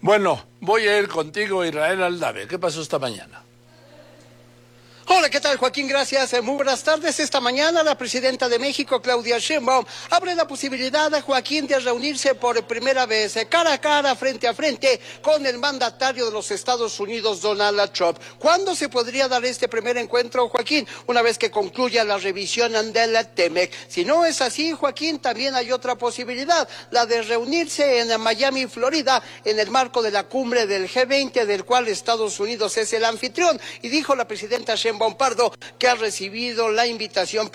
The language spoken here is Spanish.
Bueno, voy a ir contigo, Israel Aldave. ¿Qué pasó esta mañana? Hola, ¿qué tal, Joaquín? Gracias. Muy buenas tardes. Esta mañana la presidenta de México, Claudia Sheinbaum, abre la posibilidad a Joaquín de reunirse por primera vez, cara a cara, frente a frente, con el mandatario de los Estados Unidos, Donald Trump. ¿Cuándo se podría dar este primer encuentro, Joaquín? Una vez que concluya la revisión de la TEMEC. Si no es así, Joaquín, también hay otra posibilidad, la de reunirse en Miami, Florida, en el marco de la cumbre del G20, del cual Estados Unidos es el anfitrión. Y dijo la presidenta Sheinbaum Pardo que ha recibido la invitación